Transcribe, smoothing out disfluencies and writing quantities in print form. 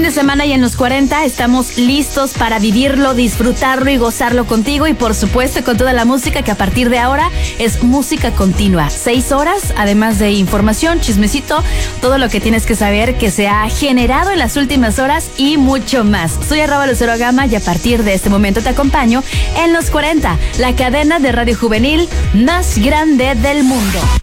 de semana y en los 40 estamos listos para vivirlo, disfrutarlo y gozarlo contigo y por supuesto con toda la música que a partir de ahora es música continua. 6 horas, además de información, chismecito, todo lo que tienes que saber que se ha generado en las últimas horas y mucho más. Soy @Lucero Gama y a partir de este momento te acompaño en los 40, la cadena de radio juvenil más grande del mundo.